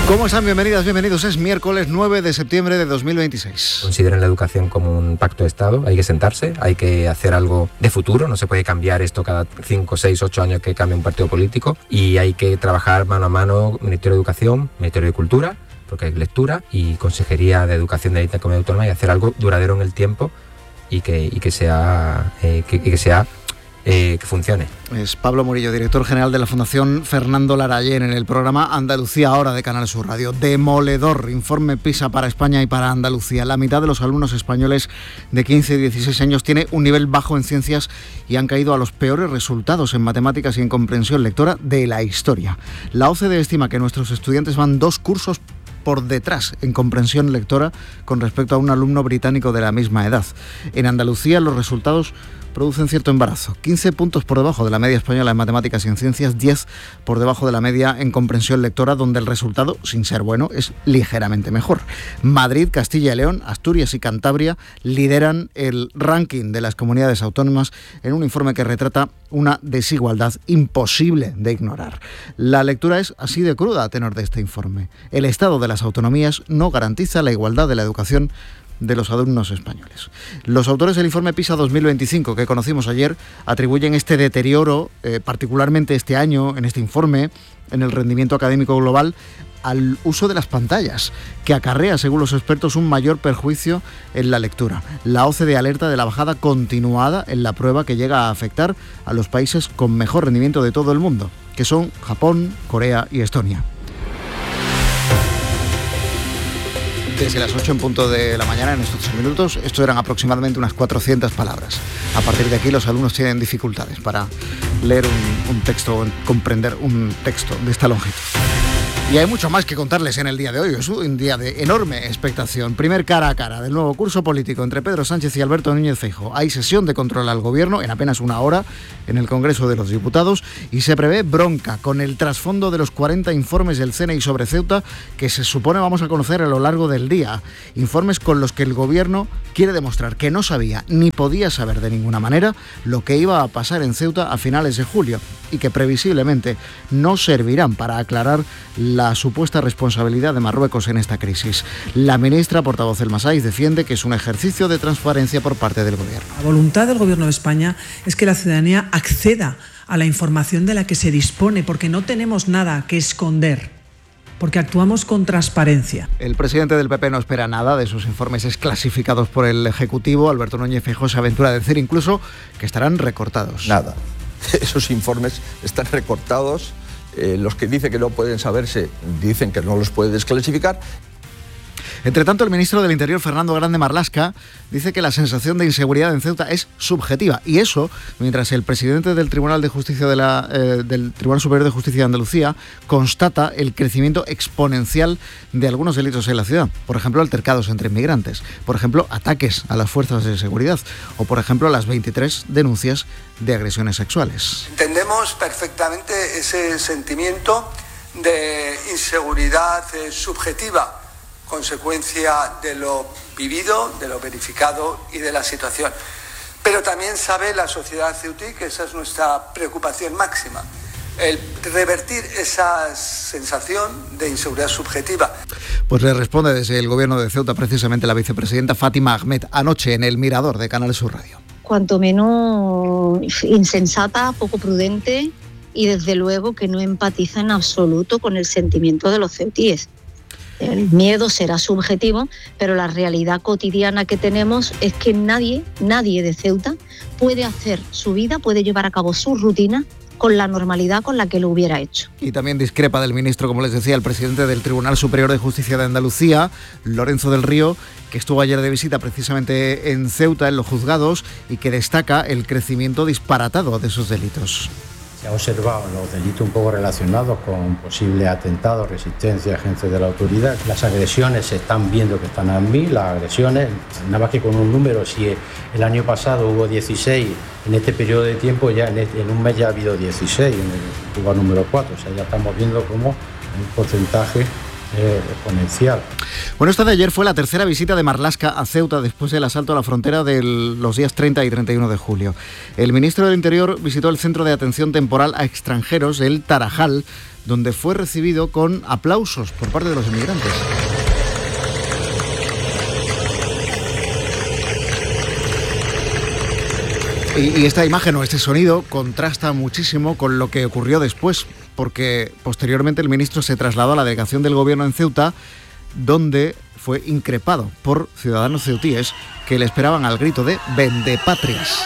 ¿Cómo están? Bienvenidas, bienvenidos. Es miércoles 9 de septiembre de 2026. Consideren la educación como un pacto de Estado. Hay que sentarse, hay que hacer algo de futuro. No se puede cambiar esto cada 5, 6, 8 años que cambie un partido político. Y hay que trabajar mano a mano Ministerio de Educación, Ministerio de Cultura, porque hay lectura, y Consejería de Educación de la Comunidad Autónoma, y hacer algo duradero en el tiempo y que funcione. Es Pablo Murillo, director general de la Fundación Fernando Lara, ayer en el programa Andalucía Ahora de Canal Sur Radio. Demoledor informe PISA para España y para Andalucía. La mitad de los alumnos españoles de 15 y 16 años tiene un nivel bajo en ciencias y han caído a los peores resultados en matemáticas y en comprensión lectora de la historia. La OCDE estima que nuestros estudiantes van 2 cursos por detrás en comprensión lectora con respecto a un alumno británico de la misma edad. En Andalucía los resultados producen cierto embarazo. 15 puntos por debajo de la media española en matemáticas y en ciencias, 10 por debajo de la media en comprensión lectora, donde el resultado, sin ser bueno, es ligeramente mejor. Madrid, Castilla y León, Asturias y Cantabria lideran el ranking de las comunidades autónomas en un informe que retrata una desigualdad imposible de ignorar. La lectura es así de cruda a tenor de este informe. El Estado de las autonomías no garantiza la igualdad de la educación de los alumnos españoles. Los autores del informe PISA 2025 que conocimos ayer atribuyen este deterioro, particularmente este año, en este informe, en el rendimiento académico global, al uso de las pantallas, que acarrea, según los expertos, un mayor perjuicio en la lectura. La OCDE alerta de la bajada continuada en la prueba que llega a afectar a los países con mejor rendimiento de todo el mundo, que son Japón, Corea y Estonia. Desde las 8 en punto de la mañana, en estos 8 minutos, esto eran aproximadamente unas 400 palabras. A partir de aquí los alumnos tienen dificultades para leer un texto o comprender un texto de esta longitud. Y hay mucho más que contarles en el día de hoy. Es un día de enorme expectación. Primer cara a cara del nuevo curso político entre Pedro Sánchez y Alberto Núñez Feijóo. Hay sesión de control al gobierno en apenas una hora en el Congreso de los Diputados y se prevé bronca con el trasfondo de los 40 informes del CNI sobre Ceuta que se supone vamos a conocer a lo largo del día. Informes con los que el gobierno quiere demostrar que no sabía ni podía saber de ninguna manera lo que iba a pasar en Ceuta a finales de julio y que previsiblemente no servirán para aclarar la supuesta responsabilidad de Marruecos en esta crisis. La ministra portavoz El Massáiz defiende que es un ejercicio de transparencia por parte del gobierno. La voluntad del gobierno de España es que la ciudadanía acceda a la información de la que se dispone, porque no tenemos nada que esconder, porque actuamos con transparencia. El presidente del PP no espera nada de sus informes clasificados por el Ejecutivo. Alberto Núñez Feijóo se aventura a decir incluso que estarán recortados. Nada. Esos informes están recortados. Los que dicen que no pueden saberse dicen que no los puede desclasificar. Entre tanto, el ministro del Interior, Fernando Grande Marlaska, dice que la sensación de inseguridad en Ceuta es subjetiva. Y eso, mientras el presidente del Tribunal de Justicia del Tribunal Superior de Justicia de Andalucía constata el crecimiento exponencial de algunos delitos en la ciudad. Por ejemplo, altercados entre inmigrantes. Por ejemplo, ataques a las fuerzas de seguridad. O, por ejemplo, las 23 denuncias de agresiones sexuales. Entendemos perfectamente ese sentimiento de inseguridad subjetiva, consecuencia de lo vivido, de lo verificado y de la situación. Pero también sabe la sociedad ceutí que esa es nuestra preocupación máxima, el revertir esa sensación de inseguridad subjetiva. Pues le responde desde el gobierno de Ceuta precisamente la vicepresidenta Fátima Ahmed anoche en El Mirador de Canal Sur Radio. Cuanto menos insensata, poco prudente y desde luego que no empatiza en absoluto con el sentimiento de los ceutíes. El miedo será subjetivo, pero la realidad cotidiana que tenemos es que nadie de Ceuta puede hacer su vida, puede llevar a cabo su rutina con la normalidad con la que lo hubiera hecho. Y también discrepa del ministro, como les decía, el presidente del Tribunal Superior de Justicia de Andalucía, Lorenzo del Río, que estuvo ayer de visita precisamente en Ceuta, en los juzgados, y que destaca el crecimiento disparatado de esos delitos. Se ha observado los delitos un poco relacionados con posibles atentados, resistencia, agencias de la autoridad. Las agresiones se están viendo que están a 1000, las agresiones, nada más que con un número, si el año pasado hubo 16, en este periodo de tiempo ya en un mes ya ha habido 16, en el lugar número 4, o sea, ya estamos viendo como un porcentaje exponencial. Bueno, esta de ayer fue la tercera visita de Marlaska a Ceuta después del asalto a la frontera de los días 30 y 31 de julio. El ministro del Interior visitó el Centro de Atención Temporal a Extranjeros, el Tarajal, donde fue recibido con aplausos por parte de los inmigrantes. Y esta imagen o este sonido contrasta muchísimo con lo que ocurrió después, porque posteriormente el ministro se trasladó a la delegación del gobierno en Ceuta, donde fue increpado por ciudadanos ceutíes que le esperaban al grito de «Vendepatrias».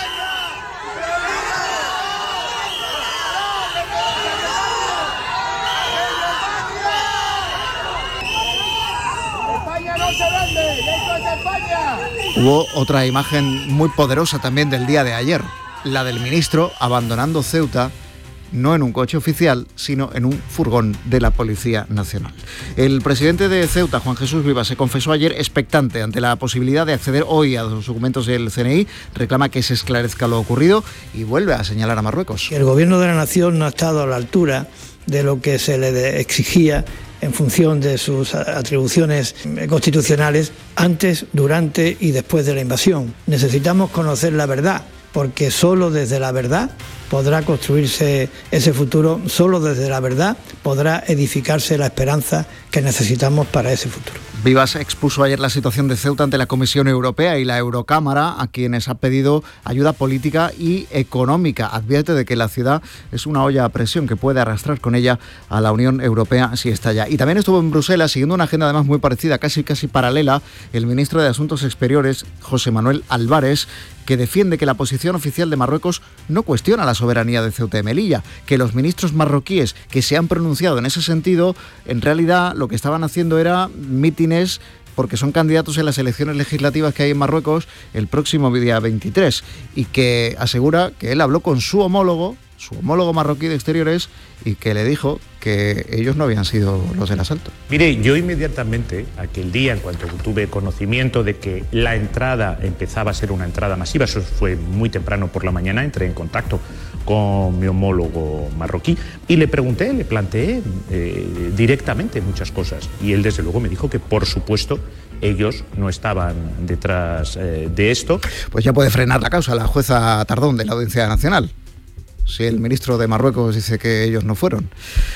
Hubo otra imagen muy poderosa también del día de ayer, la del ministro abandonando Ceuta, no en un coche oficial, sino en un furgón de la Policía Nacional. El presidente de Ceuta, Juan Jesús Vivas, se confesó ayer expectante ante la posibilidad de acceder hoy a los documentos del CNI, reclama que se esclarezca lo ocurrido y vuelve a señalar a Marruecos. El gobierno de la nación no ha estado a la altura de lo que se le exigía en función de sus atribuciones constitucionales antes, durante y después de la invasión. Necesitamos conocer la verdad, porque solo desde la verdad podrá construirse ese futuro, solo desde la verdad podrá edificarse la esperanza que necesitamos para ese futuro. Vivas expuso ayer la situación de Ceuta ante la Comisión Europea y la Eurocámara, a quienes ha pedido ayuda política y económica. Advierte de que la ciudad es una olla a presión que puede arrastrar con ella a la Unión Europea si estalla. Y también estuvo en Bruselas, siguiendo una agenda además muy parecida, casi paralela, el ministro de Asuntos Exteriores, José Manuel Álvarez, que defiende que la posición oficial de Marruecos no cuestiona la soberanía de Ceuta y Melilla, que los ministros marroquíes que se han pronunciado en ese sentido, en realidad lo que estaban haciendo era mítines porque son candidatos en las elecciones legislativas que hay en Marruecos el próximo día 23, y que asegura que él habló con su homólogo marroquí de Exteriores, y que le dijo que ellos no habían sido los del asalto. Mire, yo inmediatamente, aquel día, en cuanto tuve conocimiento de que la entrada empezaba a ser una entrada masiva, eso fue muy temprano por la mañana, entré en contacto con mi homólogo marroquí y le planteé directamente muchas cosas. Y él, desde luego, me dijo que, por supuesto, ellos no estaban detrás de esto. Pues ya puede frenar la causa la jueza Tardón de la Audiencia Nacional, si el ministro de Marruecos dice que ellos no fueron.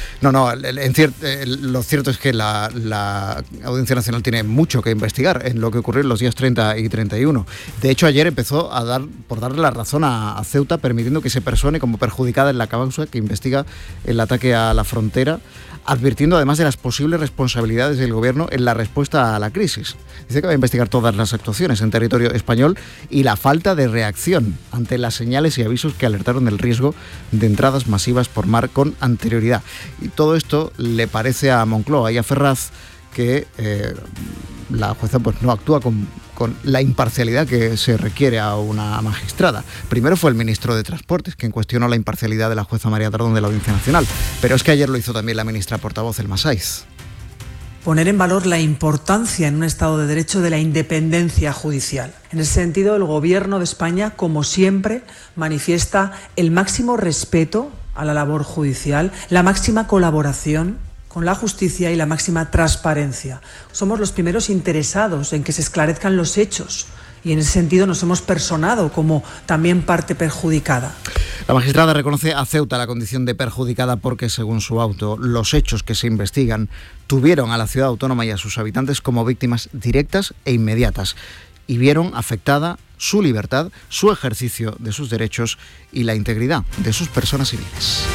Lo cierto es que la Audiencia Nacional tiene mucho que investigar en lo que ocurrió en los días 30 y 31. De hecho, ayer empezó por darle la razón a Ceuta, permitiendo que se persone como perjudicada en la causa que investiga el ataque a la frontera, advirtiendo además de las posibles responsabilidades del gobierno en la respuesta a la crisis. Dice que va a investigar todas las actuaciones en territorio español y la falta de reacción ante las señales y avisos que alertaron del riesgo de entradas masivas por mar con anterioridad. Y todo esto le parece a Moncloa y a Ferraz que la jueza pues no actúa con la imparcialidad que se requiere a una magistrada. Primero fue el ministro de Transportes quien cuestionó la imparcialidad de la jueza María Tardón de la Audiencia Nacional, pero es que ayer lo hizo también la ministra portavoz, Elma Saiz. Poner en valor la importancia en un Estado de Derecho de la independencia judicial. En ese sentido, el Gobierno de España, como siempre, manifiesta el máximo respeto a la labor judicial, la máxima colaboración con la justicia y la máxima transparencia. Somos los primeros interesados en que se esclarezcan los hechos y en ese sentido nos hemos personado como también parte perjudicada. La magistrada reconoce a Ceuta la condición de perjudicada porque, según su auto, los hechos que se investigan tuvieron a la ciudad autónoma y a sus habitantes como víctimas directas e inmediatas y vieron afectada su libertad, su ejercicio de sus derechos y la integridad de sus personas y bienes.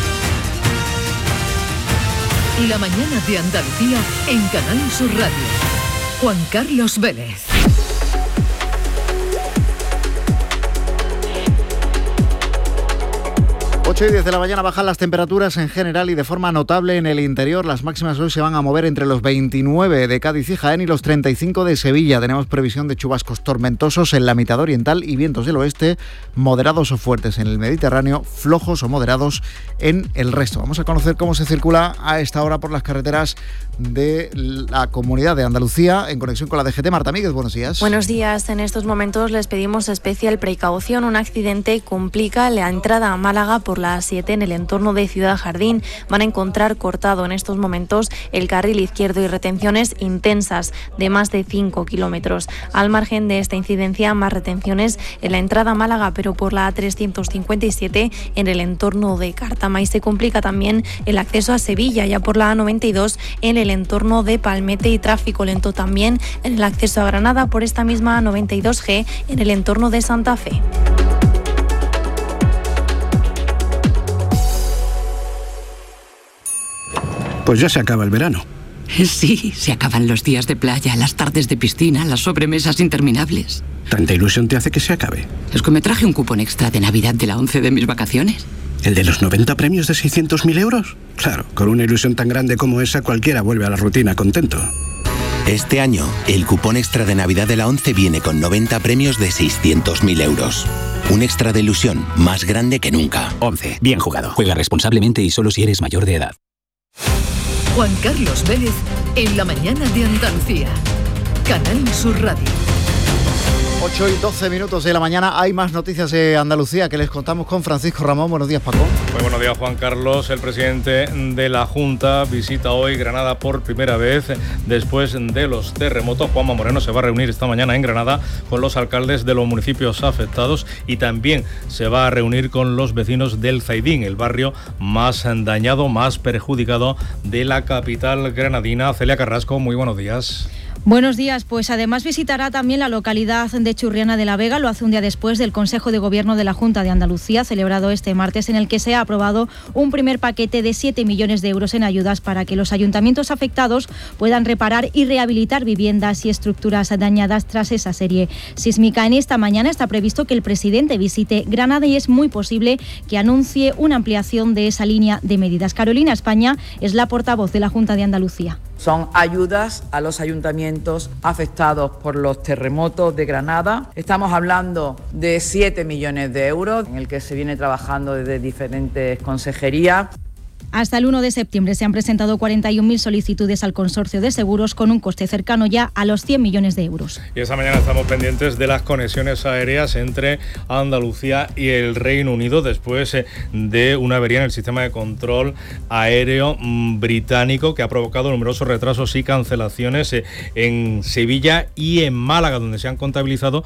La mañana de Andalucía en Canal Sur Radio. Juan Carlos Vélez. 8:10 de la mañana bajan las temperaturas en general y de forma notable en el interior. Las máximas hoy se van a mover entre los 29 de Cádiz y Jaén y los 35 de Sevilla. Tenemos previsión de chubascos tormentosos en la mitad oriental y vientos del oeste, moderados o fuertes en el Mediterráneo, flojos o moderados en el resto. Vamos a conocer cómo se circula a esta hora por las carreteras de la Comunidad de Andalucía, en conexión con la DGT. Marta Míguez, buenos días. Buenos días. En estos momentos les pedimos especial precaución. Un accidente complica la entrada a Málaga por la A7 en el entorno de Ciudad Jardín. Van a encontrar cortado en estos momentos el carril izquierdo y retenciones intensas de más de 5 kilómetros. Al margen de esta incidencia, más retenciones en la entrada a Málaga, pero por la A357 en el entorno de Cártama. Y se complica también el acceso a Sevilla, ya por la A92 en el entorno de Palmete, y tráfico lento también en el acceso a Granada por esta misma A92G en el entorno de Santa Fe. Pues ya se acaba el verano. Sí, se acaban los días de playa, las tardes de piscina, las sobremesas interminables. ¿Tanta ilusión te hace que se acabe? Es que me traje un cupón extra de Navidad de la 11 de mis vacaciones. ¿El de los 90 premios de 600.000 euros? Claro, con una ilusión tan grande como esa, cualquiera vuelve a la rutina contento. Este año, el cupón extra de Navidad de la 11 viene con 90 premios de 600.000 euros. Un extra de ilusión más grande que nunca. 11. Bien jugado. Juega responsablemente y solo si eres mayor de edad. Juan Carlos Vélez, en la mañana de Andalucía. Canal Sur Radio. 8:12 de la mañana. Hay más noticias de Andalucía que les contamos con Francisco Ramón. Buenos días, Paco. Muy buenos días, Juan Carlos. El presidente de la Junta visita hoy Granada por primera vez después de los terremotos. Juanma Moreno se va a reunir esta mañana en Granada con los alcaldes de los municipios afectados y también se va a reunir con los vecinos del Zaidín, el barrio más dañado, más perjudicado de la capital granadina. Celia Carrasco, muy buenos días. Buenos días, pues además visitará también la localidad de Churriana de la Vega. Lo hace un día después del Consejo de Gobierno de la Junta de Andalucía, celebrado este martes, en el que se ha aprobado un primer paquete de 7 millones de euros en ayudas para que los ayuntamientos afectados puedan reparar y rehabilitar viviendas y estructuras dañadas tras esa serie sísmica. En esta mañana está previsto que el presidente visite Granada y es muy posible que anuncie una ampliación de esa línea de medidas. Carolina España es la portavoz de la Junta de Andalucía. Son ayudas a los ayuntamientos afectados por los terremotos de Granada. Estamos hablando de 7 millones de euros, en el que se viene trabajando desde diferentes consejerías. Hasta el 1 de septiembre se han presentado 41.000 solicitudes al consorcio de seguros con un coste cercano ya a los 100 millones de euros. Y esta mañana estamos pendientes de las conexiones aéreas entre Andalucía y el Reino Unido después de una avería en el sistema de control aéreo británico que ha provocado numerosos retrasos y cancelaciones en Sevilla y en Málaga, donde se han contabilizado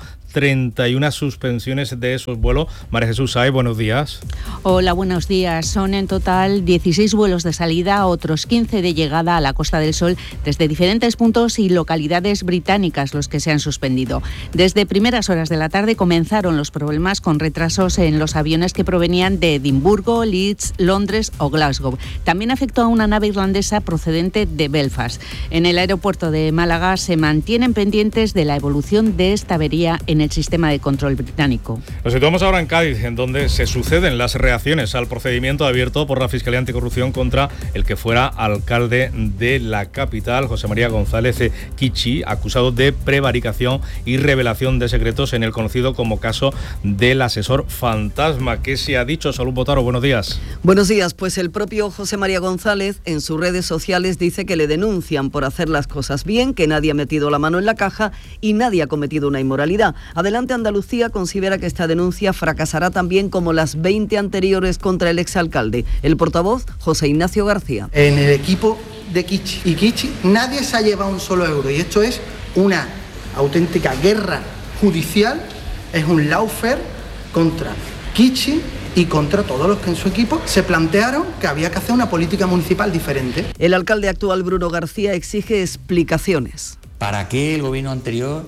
31 suspensiones de esos vuelos. María Jesús Sáez, buenos días. Hola, buenos días. Son en total 16 vuelos de salida, otros 15 de llegada a la Costa del Sol desde diferentes puntos y localidades británicas los que se han suspendido. Desde primeras horas de la tarde comenzaron los problemas con retrasos en los aviones que provenían de Edimburgo, Leeds, Londres o Glasgow. También afectó a una nave irlandesa procedente de Belfast. En el aeropuerto de Málaga se mantienen pendientes de la evolución de esta avería en el sistema de control británico. Nos situamos ahora en Cádiz, en donde se suceden las reacciones al procedimiento abierto por la Fiscalía Anticorrupción contra el que fuera alcalde de la capital, José María González Kichi, acusado de prevaricación y revelación de secretos en el conocido como caso del asesor fantasma. ¿Qué se ha dicho? Salud Botaro, buenos días. Buenos días, pues el propio José María González en sus redes sociales dice que le denuncian por hacer las cosas bien, que nadie ha metido la mano en la caja y nadie ha cometido una inmoralidad. Adelante Andalucía considera que esta denuncia fracasará también como las 20 anteriores contra el exalcalde. El portavoz, José Ignacio García. En el equipo de Kichi y Kichi nadie se ha llevado un solo euro y esto es una auténtica guerra judicial, es un lawfare contra Kichi y contra todos los que en su equipo se plantearon que había que hacer una política municipal diferente. El alcalde actual, Bruno García, exige explicaciones. ¿Para qué el gobierno anterior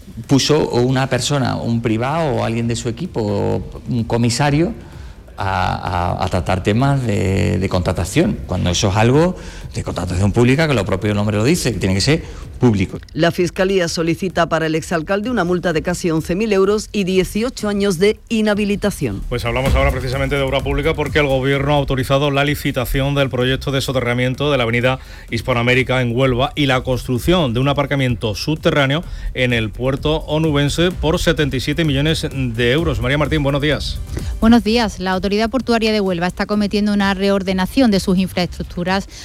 puso una persona, un privado o alguien de su equipo, o un comisario, a tratar temas de contratación, cuando eso es algo de contratación pública, que lo propio nombre lo dice, que tiene que ser público? La Fiscalía solicita para el exalcalde una multa de casi 11.000 euros y 18 años de inhabilitación. Pues hablamos ahora precisamente de obra pública porque el Gobierno ha autorizado la licitación del proyecto de soterramiento de la avenida Hispanoamérica en Huelva y la construcción de un aparcamiento subterráneo en el puerto onubense por 77 millones de euros. María Martín, buenos días. Buenos días. La Autoridad Portuaria de Huelva está cometiendo una reordenación de sus infraestructuras para mejorar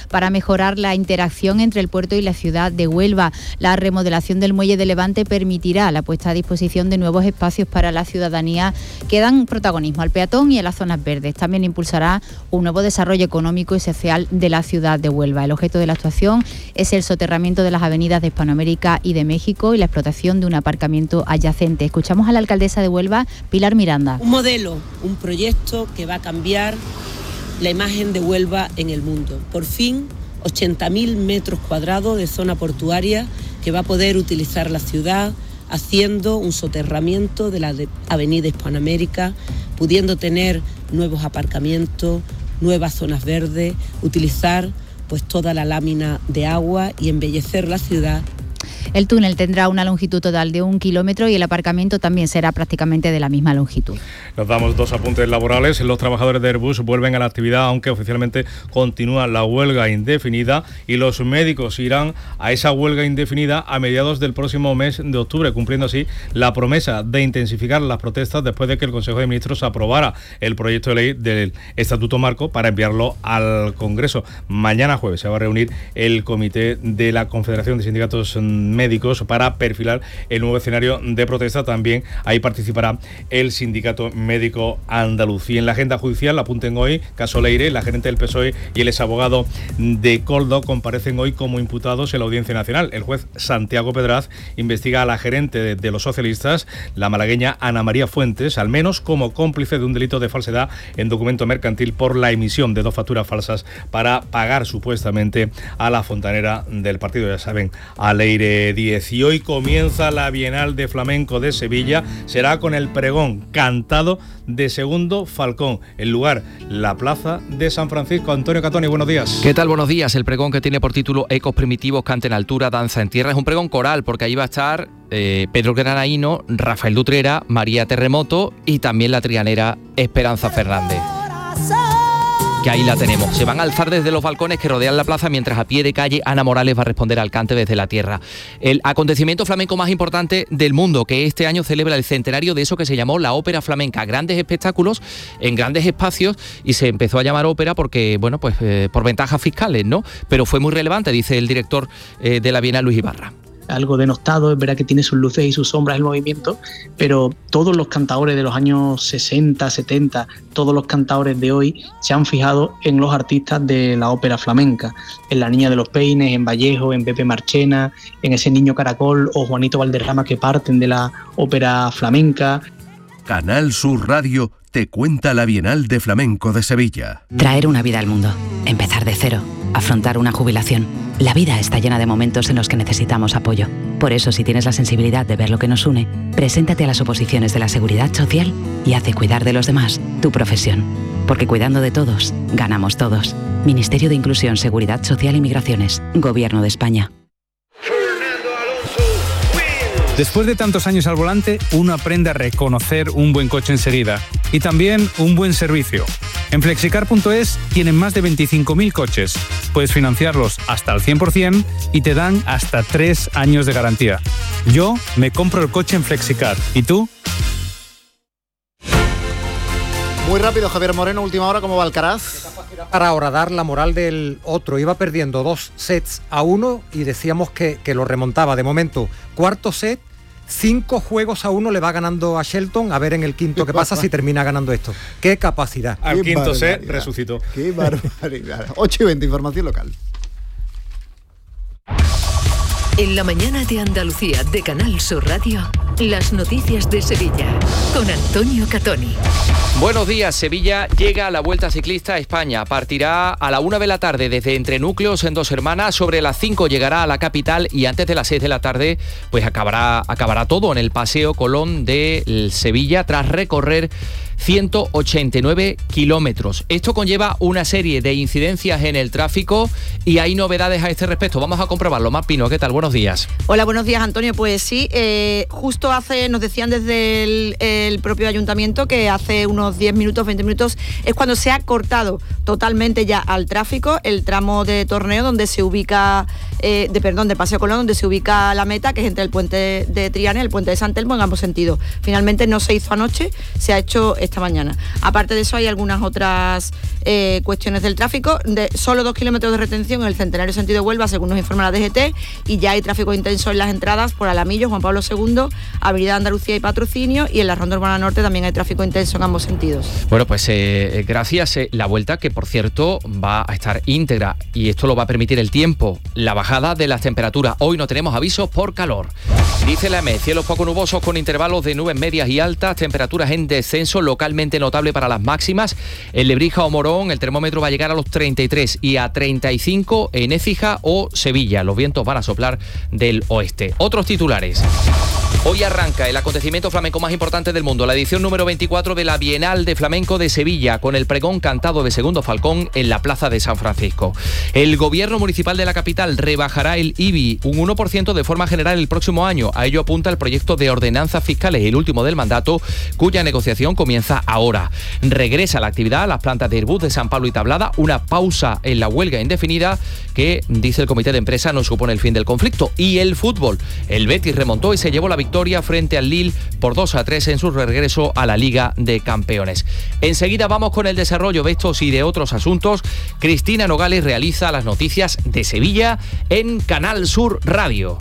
mejorar la interacción entre el puerto y la ciudad de Huelva. La remodelación del muelle de Levante permitirá la puesta a disposición de nuevos espacios para la ciudadanía que dan protagonismo al peatón y a las zonas verdes. También impulsará un nuevo desarrollo económico y social de la ciudad de Huelva. El objeto de la actuación es el soterramiento de las avenidas de Hispanoamérica y de México y la explotación de un aparcamiento adyacente. Escuchamos a la alcaldesa de Huelva, Pilar Miranda. Un modelo, un proyecto que va a cambiar la imagen de Huelva en el mundo. Por fin, 80.000 metros cuadrados de zona portuaria que va a poder utilizar la ciudad, haciendo un soterramiento de la avenida Hispanoamérica, pudiendo tener nuevos aparcamientos, nuevas zonas verdes, utilizar pues toda la lámina de agua y embellecer la ciudad. El túnel tendrá una longitud total de 1 kilómetro y el aparcamiento también será prácticamente de la misma longitud. Nos damos 2 apuntes laborales. Los trabajadores de Airbus vuelven a la actividad, aunque oficialmente continúa la huelga indefinida, y los médicos irán a esa huelga indefinida a mediados del próximo mes de octubre, cumpliendo así la promesa de intensificar las protestas después de que el Consejo de Ministros aprobara el proyecto de ley del Estatuto Marco para enviarlo al Congreso. Mañana jueves se va a reunir el comité de la Confederación de Sindicatos Médicos para perfilar el nuevo escenario de protesta. También ahí participará el Sindicato Médico Andaluz. Y en la agenda judicial, apunten hoy, caso Leire, la gerente del PSOE y el exabogado de Koldo comparecen hoy como imputados en la Audiencia Nacional. El juez Santiago Pedraz investiga a la gerente de los socialistas, la malagueña Ana María Fuentes, al menos como cómplice de un delito de falsedad en documento mercantil por la emisión de 2 facturas falsas para pagar supuestamente a la fontanera del partido, ya saben, a Leire 10. Y hoy comienza la Bienal de Flamenco de Sevilla. Será con el pregón cantado de Segundo Falcón. El lugar, la Plaza de San Francisco. Antonio Catoni, buenos días. ¿Qué tal? Buenos días. El pregón, que tiene por título Ecos primitivos, canta en altura, danza en tierra, es un pregón coral, porque ahí va a estar Pedro Granaíno, Rafael Dutrera, María Terremoto y también la trianera Esperanza Fernández. Que ahí la tenemos. Se van a alzar desde los balcones que rodean la plaza, mientras a pie de calle Ana Morales va a responder al cante desde la tierra. El acontecimiento flamenco más importante del mundo, que este año celebra el centenario de eso que se llamó la ópera flamenca. Grandes espectáculos en grandes espacios, y se empezó a llamar ópera porque, bueno, pues por ventajas fiscales, ¿no? Pero fue muy relevante, dice el director de la Bienal, Luis Ibarra. Algo denostado, es verdad que tiene sus luces y sus sombras el movimiento, pero todos los cantaores de los años 60, 70, todos los cantaores de hoy se han fijado en los artistas de la ópera flamenca, en La Niña de los Peines, en Vallejo, en Pepe Marchena, en ese Niño Caracol o Juanito Valderrama, que parten de la ópera flamenca. Canal Sur Radio te cuenta la Bienal de Flamenco de Sevilla. Traer una vida al mundo, empezar de cero, afrontar una jubilación. La vida está llena de momentos en los que necesitamos apoyo. Por eso, si tienes la sensibilidad de ver lo que nos une, preséntate a las oposiciones de la Seguridad Social y haz de cuidar de los demás tu profesión. Porque cuidando de todos, ganamos todos. Ministerio de Inclusión, Seguridad Social y Migraciones. Gobierno de España. Después de tantos años al volante, uno aprende a reconocer un buen coche enseguida y también un buen servicio. En Flexicar.es tienen más de 25.000 coches. Puedes financiarlos hasta el 100% y te dan hasta 3 años de garantía. Yo me compro el coche en Flexicar. ¿Y tú? Muy rápido, Javier Moreno, última hora, ¿cómo va Alcaraz? Para horadar la moral del otro. Iba perdiendo 2-1 y decíamos que lo remontaba. De momento, cuarto set, 5-1 le va ganando a Shelton. A ver en el quinto qué pasa si termina ganando esto. ¡Qué capacidad! Al quinto set resucitó. ¡Qué barbaridad! 8:20, información local. En la mañana de Andalucía de Canal Sur Radio, las noticias de Sevilla con Antonio Catoni. Buenos días. Sevilla llega a la Vuelta Ciclista a España. Partirá a la 1 de la tarde desde Entre Núcleos en Dos Hermanas. Sobre las 5 llegará a la capital y antes de las 6 de la tarde pues acabará todo en el Paseo Colón de Sevilla, tras recorrer 189 kilómetros. Esto conlleva una serie de incidencias en el tráfico y hay novedades a este respecto. Vamos a comprobarlo. Mar Pino, ¿qué tal? Buenos días. Hola, buenos días, Antonio. Pues sí, justo nos decían desde el propio ayuntamiento que hace unos 10 minutos, 20 minutos, es cuando se ha cortado totalmente ya al tráfico el tramo de Torneo donde se ubica del Paseo Colón, donde se ubica la meta, que es entre el puente de Triana y el puente de San Telmo en ambos sentidos. Finalmente no se hizo anoche, se ha hecho esta mañana. Aparte de eso hay algunas otras cuestiones del tráfico, solo 2 kilómetros de retención en el Centenario sentido Huelva, según nos informa la DGT, y ya hay tráfico intenso en las entradas por Alamillo, Juan Pablo II, Avenida Andalucía y Patrocinio, y en la Ronda Urbana Norte también hay tráfico intenso en ambos sentidos. Bueno, pues gracias. La vuelta, que por cierto va a estar íntegra, y esto lo va a permitir el tiempo, la bajada de las temperaturas. Hoy no tenemos avisos por calor. Dice la EMET, cielos poco nubosos con intervalos de nubes medias y altas, temperaturas en descenso, localmente notable para las máximas. En Lebrija o Morón el termómetro va a llegar a los 33 y a 35 en Écija o Sevilla. Los vientos van a soplar del oeste. Otros titulares. Hoy arranca el acontecimiento flamenco más importante del mundo, la edición número 24 de la Bienal de Flamenco de Sevilla, con el pregón cantado de Segundo Falcón en la Plaza de San Francisco. El gobierno municipal de la capital rebajará el IBI un 1% de forma general el próximo año. A ello apunta el proyecto de ordenanzas fiscales, el último del mandato, cuya negociación comienza ahora. Regresa la actividad a las plantas de Airbus de San Pablo y Tablada, una pausa en la huelga indefinida que, dice el comité de empresa, no supone el fin del conflicto. Y el fútbol. El Betis remontó y se llevó la victoria frente al Lille por 2-3 en su regreso a la Liga de Campeones. Enseguida vamos con el desarrollo de estos y de otros asuntos. Cristina Nogales realiza las noticias de Sevilla en Canal Sur Radio.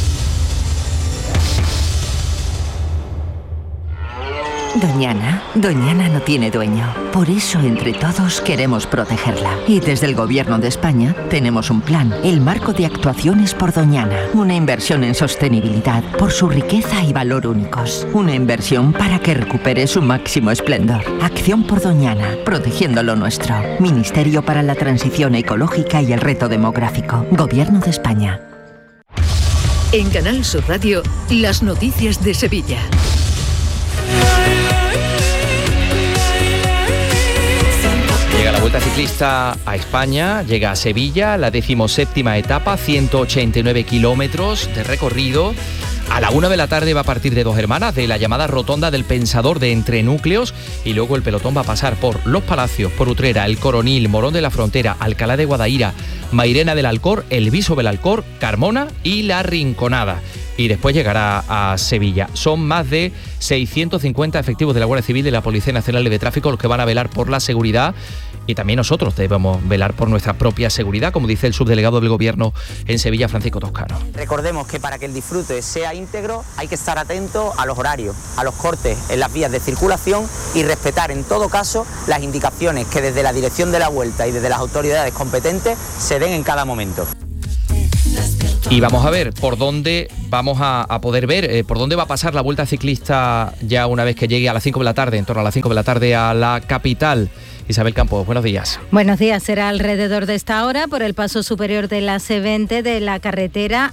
Doñana no tiene dueño. Por eso, entre todos, queremos protegerla. Y desde el Gobierno de España tenemos un plan, el Marco de Actuaciones por Doñana. Una inversión en sostenibilidad por su riqueza y valor únicos. Una inversión para que recupere su máximo esplendor. Acción por Doñana, protegiendo lo nuestro. Ministerio para la Transición Ecológica y el Reto Demográfico. Gobierno de España. En Canal Sur Radio, las noticias de Sevilla. Llega la Vuelta Ciclista a España, llega a Sevilla, la 17ª etapa, 189 kilómetros de recorrido. A la 1 de la tarde va a partir de Dos Hermanas, de la llamada Rotonda del Pensador de Entrenúcleos, y luego el pelotón va a pasar por Los Palacios, por Utrera, El Coronil, Morón de la Frontera, Alcalá de Guadaira, Mairena del Alcor, El Viso del Alcor, Carmona y La Rinconada. Y después llegará a Sevilla. Son más de 650 efectivos de la Guardia Civil y de la Policía Nacional de Tráfico los que van a velar por la seguridad, y también nosotros debemos velar por nuestra propia seguridad, como dice el subdelegado del Gobierno en Sevilla, Francisco Toscano. Recordemos que para que el disfrute sea íntegro hay que estar atento a los horarios, a los cortes en las vías de circulación y respetar en todo caso las indicaciones que desde la dirección de la Vuelta y desde las autoridades competentes se den en cada momento. Y vamos a ver por dónde vamos a poder ver, por dónde va a pasar la Vuelta Ciclista ya una vez que llegue a las 5 de la tarde, en torno a las 5 de la tarde a la capital. Isabel Campos, buenos días. Buenos días, será alrededor de esta hora por el paso superior de la C20 de la carretera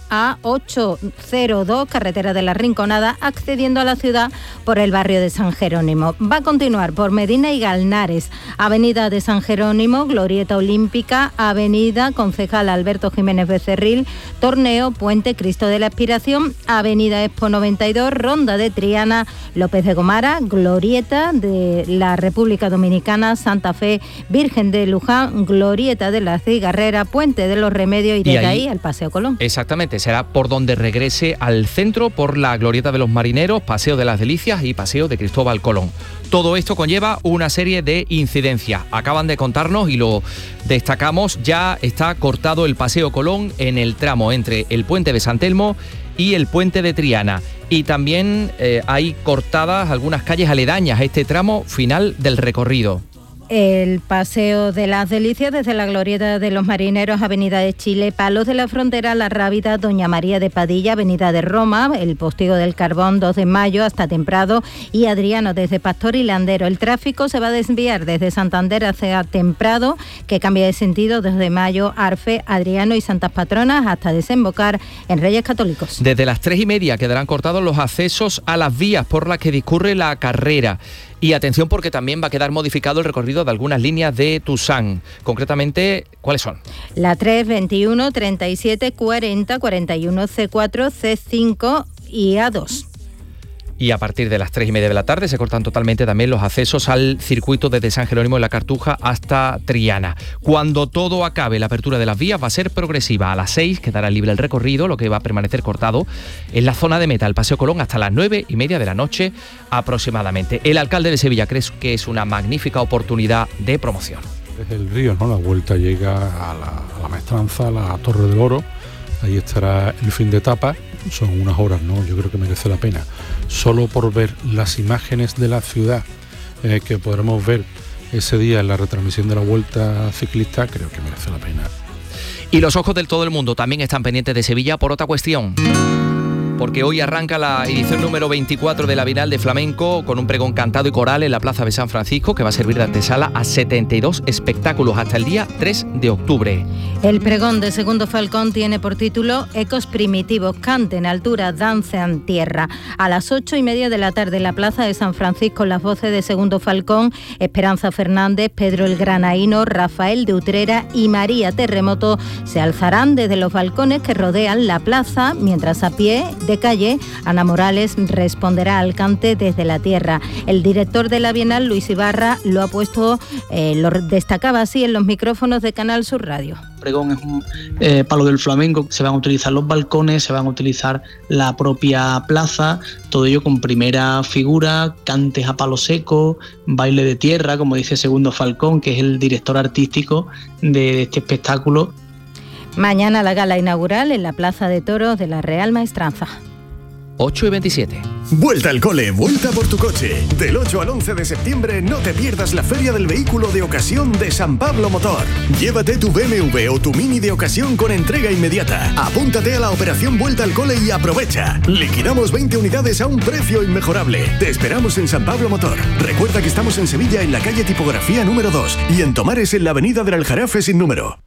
A802, carretera de la Rinconada, accediendo a la ciudad por el barrio de San Jerónimo. Va a continuar por Medina y Galnares, avenida de San Jerónimo, Glorieta Olímpica, avenida Concejal Alberto Jiménez Becerril, Torneo, Puente Cristo de la Expiración, avenida Expo 92, Ronda de Triana, López de Gomara, Glorieta de la República Dominicana, Santa Fe, Virgen de Luján, Glorieta de la Cigarrera, Puente de los Remedios y desde ahí el Paseo Colón. Exactamente, será por donde regrese al centro, por la Glorieta de los Marineros, Paseo de las Delicias y Paseo de Cristóbal Colón. Todo esto conlleva una serie de incidencias. Acaban de contarnos y lo destacamos, ya está cortado el Paseo Colón en el tramo entre el Puente de San Telmo y el Puente de Triana. Y también hay cortadas algunas calles aledañas a este tramo final del recorrido. El Paseo de las Delicias desde la Glorieta de los Marineros, Avenida de Chile, Palos de la Frontera, La Rábida, Doña María de Padilla, Avenida de Roma, el Postigo del Carbón, 2 de Mayo hasta Temprado y Adriano desde Pastor y Landero. El tráfico se va a desviar desde Santander hacia Temprado, que cambia de sentido desde Mayo, Arfe, Adriano y Santas Patronas hasta desembocar en Reyes Católicos. Desde las 3:30 quedarán cortados los accesos a las vías por las que discurre la carrera. Y atención porque también va a quedar modificado el recorrido de algunas líneas de Tusán. Concretamente, ¿cuáles son? La 3, 21, 37, 40, 41, C4, C5 y A2. Y a partir de las 3:30 de la tarde se cortan totalmente también los accesos al circuito desde San Jerónimo en la Cartuja hasta Triana. Cuando todo acabe, la apertura de las vías va a ser progresiva. A las 6 quedará libre el recorrido, lo que va a permanecer cortado en la zona de meta, el Paseo Colón, hasta las 9:30 de la noche aproximadamente. El alcalde de Sevilla cree que es una magnífica oportunidad de promoción. Desde el río, ¿no? La vuelta llega a la Maestranza, a la Torre del Oro. Ahí estará el fin de etapa. Son unas horas, ¿no? Yo creo que merece la pena. Solo por ver las imágenes de la ciudad que podremos ver ese día en la retransmisión de la Vuelta Ciclista, creo que merece la pena. Y los ojos de todo el mundo también están pendientes de Sevilla por otra cuestión. Porque hoy arranca la edición número 24 de la Bienal de Flamenco con un pregón cantado y coral en la Plaza de San Francisco que va a servir de antesala a 72 espectáculos hasta el día 3 de octubre. El pregón de Segundo Falcón tiene por título Ecos primitivos, canten altura, dancen tierra. A las 8:30 de la tarde en la Plaza de San Francisco, las voces de Segundo Falcón, Esperanza Fernández, Pedro el Granaíno, Rafael de Utrera y María Terremoto se alzarán desde los balcones que rodean la plaza, mientras a pie de calle, Ana Morales responderá al cante desde la tierra. El director de la Bienal, Luis Ibarra, lo destacaba así en los micrófonos de Canal Sur Radio. Pregón es un palo del flamenco, se van a utilizar los balcones, se van a utilizar la propia plaza, todo ello con primera figura, cantes a palo seco, baile de tierra, como dice Segundo Falcón, que es el director artístico de este espectáculo. Mañana la gala inaugural en la Plaza de Toros de la Real Maestranza. 8:27. Vuelta al cole, vuelta por tu coche. Del 8 al 11 de septiembre no te pierdas la Feria del Vehículo de Ocasión de San Pablo Motor. Llévate tu BMW o tu Mini de ocasión con entrega inmediata. Apúntate a la operación Vuelta al Cole y aprovecha. Liquidamos 20 unidades a un precio inmejorable. Te esperamos en San Pablo Motor. Recuerda que estamos en Sevilla en la calle Tipografía número 2 y en Tomares en la avenida del Aljarafe sin número.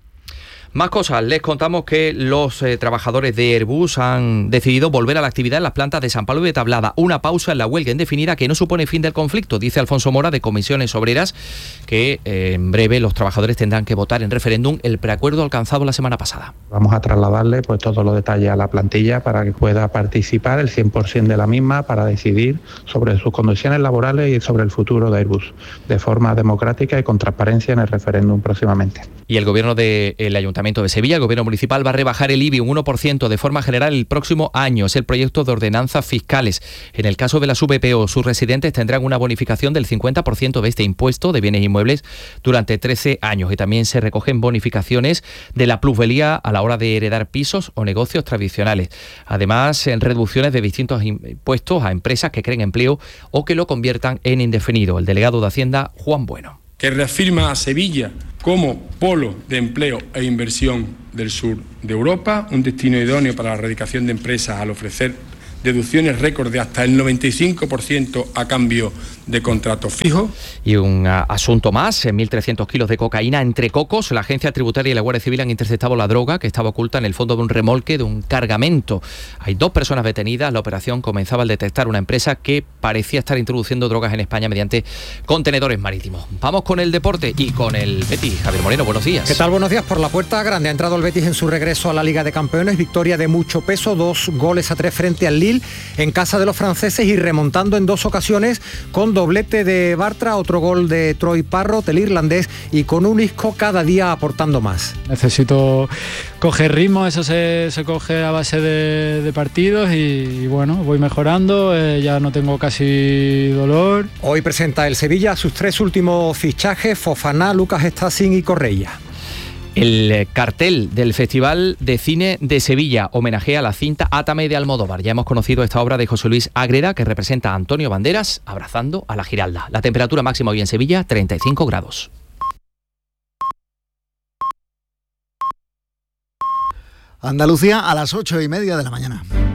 Más cosas, les contamos que los trabajadores de Airbus han decidido volver a la actividad en las plantas de San Pablo y de Tablada. Una pausa en la huelga indefinida que no supone fin del conflicto, dice Alfonso Mora de Comisiones Obreras, que en breve los trabajadores tendrán que votar en referéndum el preacuerdo alcanzado la semana pasada. Vamos a trasladarle pues todos los detalles a la plantilla para que pueda participar el 100% de la misma para decidir sobre sus condiciones laborales y sobre el futuro de Airbus, de forma democrática y con transparencia en el referéndum próximamente. Y el gobierno del Ayuntamiento de Sevilla, el gobierno municipal, va a rebajar el IBI un 1% de forma general el próximo año. Es el proyecto de ordenanzas fiscales. En el caso de las VPO, sus residentes tendrán una bonificación del 50% de este impuesto de bienes inmuebles durante 13 años. Y también se recogen bonificaciones de la plusvalía a la hora de heredar pisos o negocios tradicionales. Además, en reducciones de distintos impuestos a empresas que creen empleo o que lo conviertan en indefinido. El delegado de Hacienda, Juan Bueno. Que reafirma a Sevilla como polo de empleo e inversión del sur de Europa, un destino idóneo para la erradicación de empresas al ofrecer deducciones récord de hasta el 95% a cambio de contratos fijos. Y un asunto más, 1.300 kilos de cocaína entre cocos. La Agencia Tributaria y la Guardia Civil han interceptado la droga que estaba oculta en el fondo de un remolque de un cargamento. Hay 2 personas detenidas. La operación comenzaba al detectar una empresa que parecía estar introduciendo drogas en España mediante contenedores marítimos. Vamos con el deporte y con el Betis. Javier Moreno, buenos días. ¿Qué tal? Buenos días. Por la puerta grande ha entrado el Betis en su regreso a la Liga de Campeones. Victoria de mucho peso, 2-3 frente al Lille en casa de los franceses y remontando en 2 ocasiones con doblete de Bartra, otro gol de Troy Parrott, el irlandés, y con un Isco cada día aportando más. Necesito coger ritmo, eso se coge a base de partidos y bueno, voy mejorando, ya no tengo casi dolor. Hoy presenta el Sevilla sus 3 últimos fichajes, Fofana, Lucas Stacín y Correia. El cartel del Festival de Cine de Sevilla homenajea la cinta Átame de Almodóvar. Ya hemos conocido esta obra de José Luis Ágreda que representa a Antonio Banderas abrazando a la Giralda. La temperatura máxima hoy en Sevilla, 35 grados. Andalucía a las 8:30 de la mañana.